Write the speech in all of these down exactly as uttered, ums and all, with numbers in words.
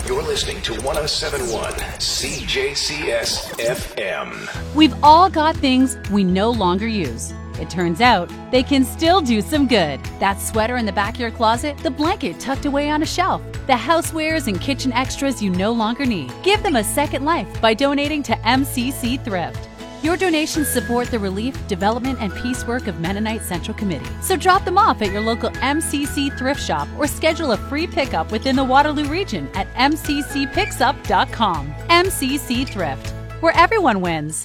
You're listening to one oh seven point one C J C S F M. We've all got things we no longer use. It turns out they can still do some good. That sweater in the back of your closet, the blanket tucked away on a shelf, the housewares and kitchen extras you no longer need. Give them a second life by donating to M C C Thrift. Your donations support the relief, development, and peace work of Mennonite Central Committee. So drop them off at your local M C C thrift shop or schedule a free pickup within the Waterloo region at m c c picks up dot com. M C C Thrift, where everyone wins.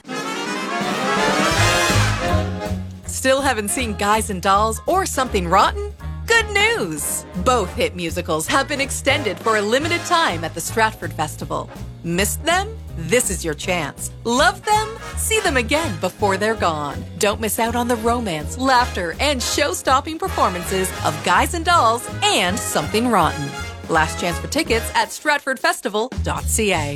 Still haven't seen Guys and Dolls or Something Rotten? Good news! Both hit musicals have been extended for a limited time at the Stratford Festival. Missed them? This is your chance. Love them? See them again before they're gone. Don't miss out on the romance, laughter, and show-stopping performances of Guys and Dolls and Something Rotten. Last chance for tickets at stratford festival dot c a.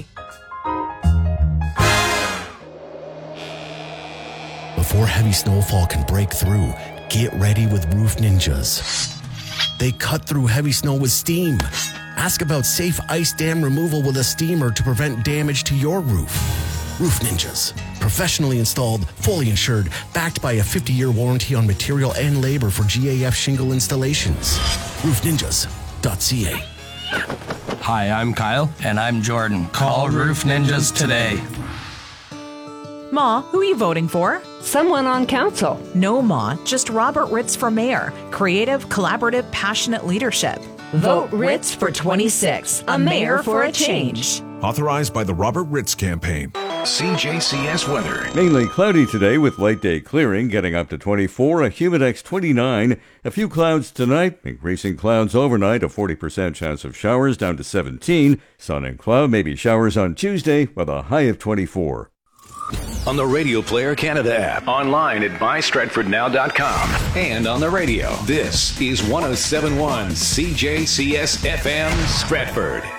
Before heavy snowfall can break through, get ready with Roof Ninjas. They cut through heavy snow with steam. Ask about safe ice dam removal with a steamer to prevent damage to your roof. Roof Ninjas. Professionally installed, fully insured, backed by a fifty-year warranty on material and labor for G A F shingle installations. roof ninjas dot c a. Hi, I'm Kyle. And I'm Jordan. Call Roof Ninjas today. Ma, who are you voting for? Someone on council. No, Ma, just Robert Ritz for mayor. Creative, collaborative, passionate leadership. Vote Ritz for twenty-six, a mayor for a change. Authorized by the Robert Ritz campaign. C J C S weather. Mainly cloudy today with late day clearing, getting up to twenty-four, a humidex twenty-nine. A few clouds tonight, increasing clouds overnight, a forty percent chance of showers down to seventeen. Sun and cloud, maybe showers on Tuesday with a high of twenty-four. On the Radio Player Canada app, online at buy stratford now dot com, and on the radio. This is one oh seven point one C J C S F M Stratford.